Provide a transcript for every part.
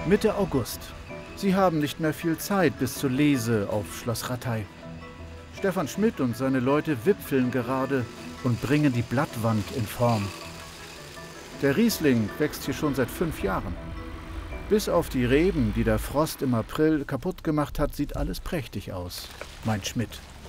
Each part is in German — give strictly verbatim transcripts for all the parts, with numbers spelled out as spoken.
Mitte August. Sie haben nicht mehr viel Zeit bis zur Lese auf Schloss Rattay. Stefan Schmidt und seine Leute wipfeln gerade und bringen die Blattwand in Form. Der Riesling wächst hier schon seit fünf Jahren. Bis auf die Reben, die der Frost im April kaputt gemacht hat, sieht alles prächtig aus, meint Schmidt.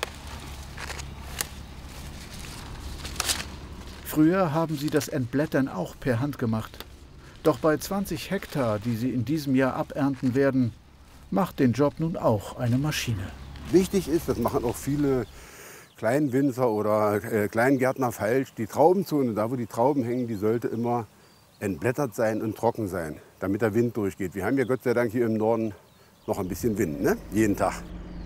Früher haben sie das Entblättern auch per Hand gemacht. Doch bei zwanzig Hektar, die sie in diesem Jahr abernten werden, macht den Job nun auch eine Maschine. Wichtig ist, das machen auch viele Kleinwinzer oder äh, Kleingärtner falsch, die Traubenzone, da wo die Trauben hängen, die sollte immer entblättert sein und trocken sein, damit der Wind durchgeht. Wir haben ja Gott sei Dank hier im Norden noch ein bisschen Wind, ne? Jeden Tag.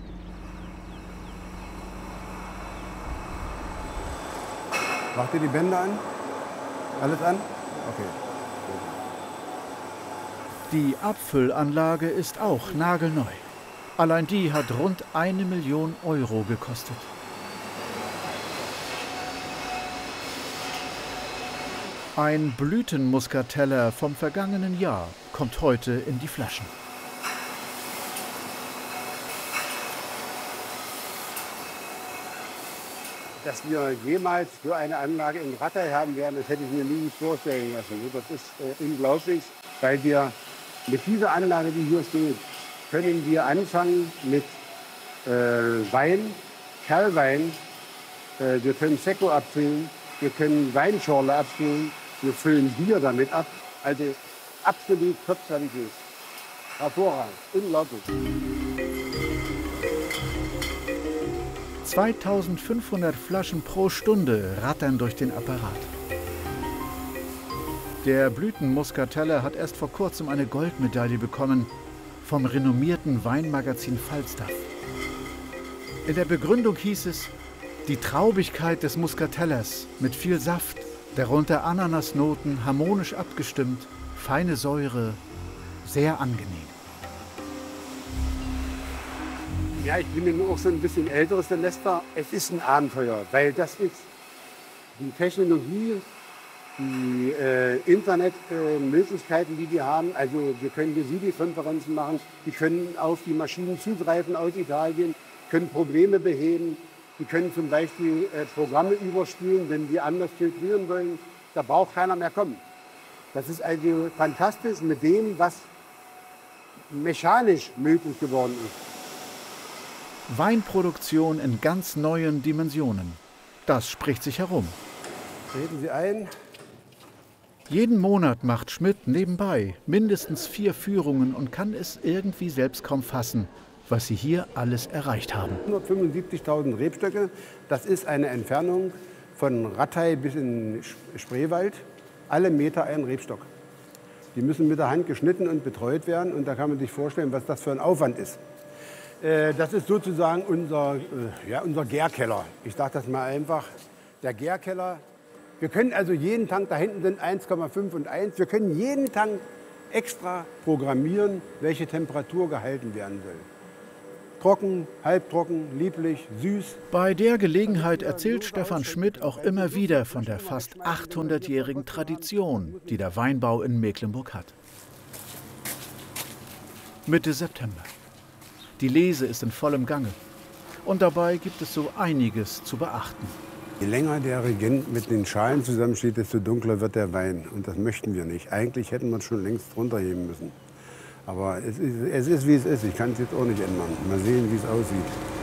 Macht ihr die Bänder an? Alles an? Okay. Die Abfüllanlage ist auch nagelneu. Allein die hat rund eine Million Euro gekostet. Ein Blütenmuskateller vom vergangenen Jahr kommt heute in die Flaschen. Dass wir jemals so eine Anlage in Rattay haben werden, das hätte ich mir nie vorstellen lassen. Das ist äh, unglaublich, weil wir mit dieser Anlage, die hier steht, können wir anfangen mit äh, Wein, Perlwein, äh, wir können Sekko abfüllen, wir können Weinschorle abfüllen, wir füllen Bier damit ab. Also absolut Top-Qualität. Hervorragend, unglaublich. zweitausendfünfhundert Flaschen pro Stunde rattern durch den Apparat. Der Blütenmuskateller hat erst vor kurzem eine Goldmedaille bekommen vom renommierten Weinmagazin Falstaff. In der Begründung hieß es, die Traubigkeit des Muskatellers mit viel Saft, darunter Ananasnoten, harmonisch abgestimmt, feine Säure, sehr angenehm. Ja, ich bin ja nur auch so ein bisschen älteres Semester. Es ist ein Abenteuer, weil das ist die Technologie, die äh, Internetmöglichkeiten, äh, die wir haben. Also wir können hier Videokonferenzen machen, die können auf die Maschinen zugreifen aus Italien, können Probleme beheben, die können zum Beispiel äh, Programme überspülen, wenn wir anders filtrieren wollen. Da braucht keiner mehr kommen. Das ist also fantastisch mit dem, was mechanisch möglich geworden ist. Weinproduktion in ganz neuen Dimensionen. Das spricht sich herum. Treten Sie ein. Jeden Monat macht Schmidt nebenbei mindestens vier Führungen und kann es irgendwie selbst kaum fassen, was sie hier alles erreicht haben. hundertfünfundsiebzigtausend Rebstöcke, das ist eine Entfernung von Rattay bis in Spreewald, alle Meter ein Rebstock. Die müssen mit der Hand geschnitten und betreut werden und da kann man sich vorstellen, was das für ein Aufwand ist. Das ist sozusagen unser, ja, unser Gärkeller. Ich sage das mal einfach, der Gärkeller. Wir können also jeden Tank, da hinten sind eins Komma fünf und eins, wir können jeden Tank extra programmieren, welche Temperatur gehalten werden soll. Trocken, halbtrocken, lieblich, süß. Bei der Gelegenheit erzählt Stefan Schmidt auch immer wieder von der fast achthundertjährigen Tradition, die der Weinbau in Mecklenburg hat. Mitte September. Die Lese ist in vollem Gange. Und dabei gibt es so einiges zu beachten. Je länger der Regent mit den Schalen zusammensteht, desto dunkler wird der Wein. Und das möchten wir nicht. Eigentlich hätten wir es schon längst runterheben müssen. Aber es ist, es ist, wie es ist. Ich kann es jetzt auch nicht ändern. Mal sehen, wie es aussieht.